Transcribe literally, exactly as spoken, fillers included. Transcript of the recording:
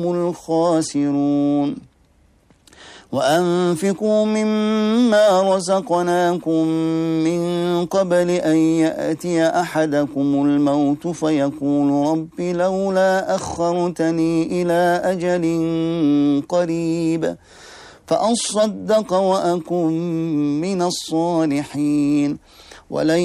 الخاسرون وأنفقوا مما رزقناكم من قبل أن يأتي أحدكم الموت فيقول رب لولا أخرتني إلى أجل قريب فأصدق وأكن من الصالحين ولن